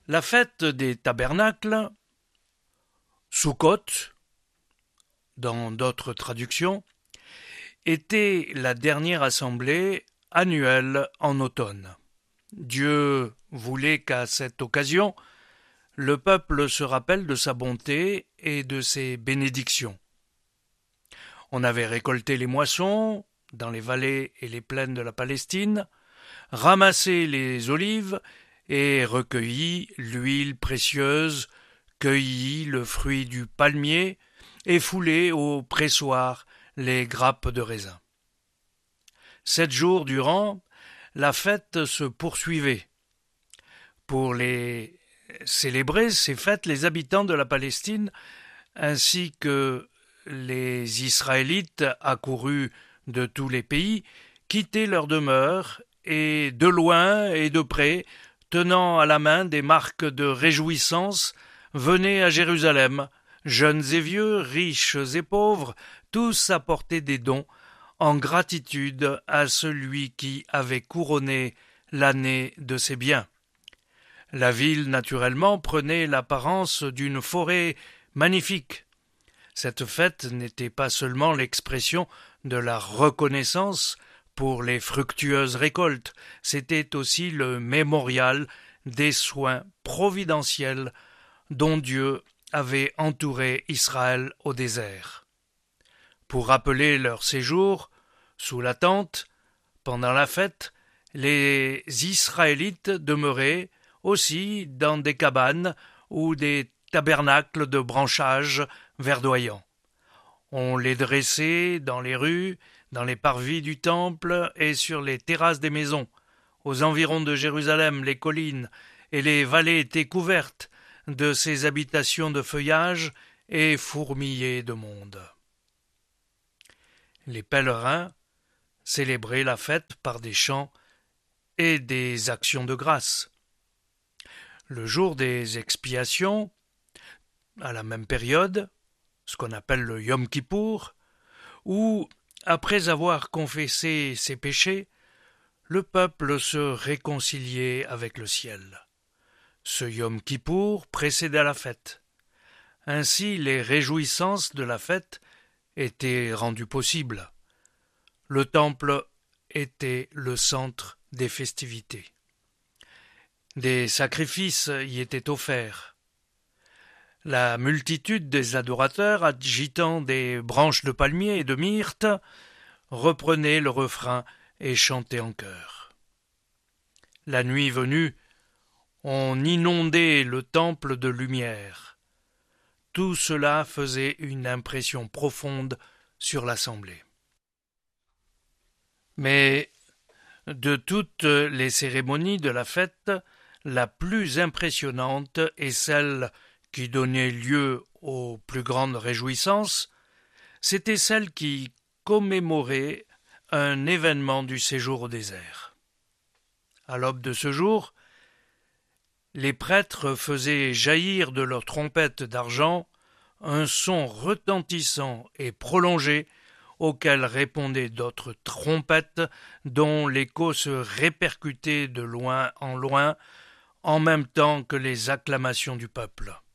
La fête des tabernacles, Sukkot, dans d'autres traductions, était la dernière assemblée annuelle en automne. Dieu voulait qu'à cette occasion, le peuple se rappelle de sa bonté et de ses bénédictions. On avait récolté les moissons dans les vallées et les plaines de la Palestine, ramassé les olives et recueilli l'huile précieuse, cueilli le fruit du palmier et foulé au pressoir les grappes de raisin. 7 jours durant, la fête se poursuivait. Pour les célébrer ces fêtes, les habitants de la Palestine ainsi que les Israélites accourus de tous les pays quittaient leur demeure et de loin et de près, tenant à la main des marques de réjouissance, venaient à Jérusalem, jeunes et vieux, riches et pauvres, tous apportaient des dons en gratitude à celui qui avait couronné l'année de ses biens. La ville, naturellement, prenait l'apparence d'une forêt magnifique. Cette fête n'était pas seulement l'expression de la reconnaissance pour les fructueuses récoltes, c'était aussi le mémorial des soins providentiels dont Dieu avait entouré Israël au désert. Pour rappeler leur séjour sous la tente, pendant la fête, les Israélites demeuraient aussi dans des cabanes ou des tabernacles de branchages verdoyants. On les dressait dans les rues, dans les parvis du temple et sur les terrasses des maisons. Aux environs de Jérusalem, les collines et les vallées étaient couvertes de ces habitations de feuillage et fourmillées de monde. Les pèlerins célébraient la fête par des chants et des actions de grâce. Le jour des expiations, à la même période, ce qu'on appelle le Yom Kippour, où, après avoir confessé ses péchés, le peuple se réconciliait avec le ciel. Ce Yom Kippour précédait la fête. Ainsi, les réjouissances de la fête étaient rendues possibles. Le temple était le centre des festivités. Des sacrifices y étaient offerts. La multitude des adorateurs, agitant des branches de palmier et de myrte, reprenait le refrain et chantait en chœur. La nuit venue, on inondait le temple de lumière. Tout cela faisait une impression profonde sur l'assemblée. Mais de toutes les cérémonies de la fête, la plus impressionnante est celle qui donnait lieu aux plus grandes réjouissances, c'était celle qui commémorait un événement du séjour au désert. À l'aube de ce jour, les prêtres faisaient jaillir de leurs trompettes d'argent un son retentissant et prolongé auquel répondaient d'autres trompettes dont l'écho se répercutait de loin en même temps que les acclamations du peuple.